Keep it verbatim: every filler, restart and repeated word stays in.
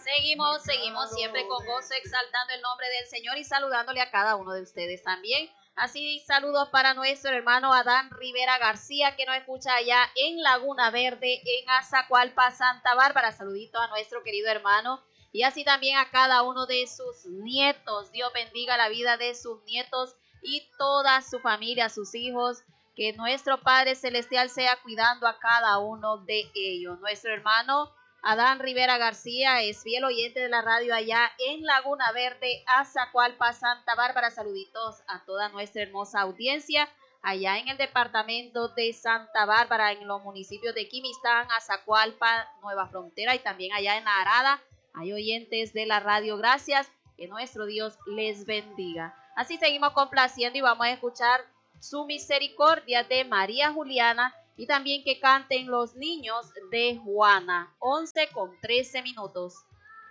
Seguimos, seguimos siempre con gozo, exaltando el nombre del Señor y saludándole a cada uno de ustedes también. Así, saludos para nuestro hermano Adán Rivera García, que nos escucha allá en Laguna Verde, en Azacualpa, Santa Bárbara. Saludito a nuestro querido hermano y así también a cada uno de sus nietos. Dios bendiga la vida de sus nietos y toda su familia, sus hijos. Que nuestro Padre Celestial sea cuidando a cada uno de ellos. Nuestro hermano Adán Rivera García es fiel oyente de la radio allá en Laguna Verde, Azacualpa, Santa Bárbara. Saluditos a toda nuestra hermosa audiencia allá en el departamento de Santa Bárbara, en los municipios de Quimistán, Azacualpa, Nueva Frontera y también allá en La Arada. Hay oyentes de la radio. Gracias, que nuestro Dios les bendiga. Así seguimos complaciendo y vamos a escuchar Su Misericordia de María Juliana y también que canten los niños de Juana. once con trece minutos.